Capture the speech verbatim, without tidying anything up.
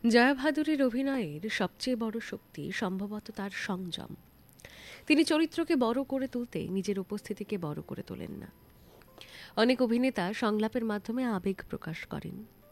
জয়া ভাদুরীর অভিনয়ের সবচেয়ে বড় শক্তি সম্ভবত তার সংযম। তিনি চরিত্রকে বড় করে তুলতে নিজের উপস্থিতিকে বড় করে তোলেন না। অনেক অভিনেতা সংলাপের মাধ্যমে আবেগ প্রকাশ করেন,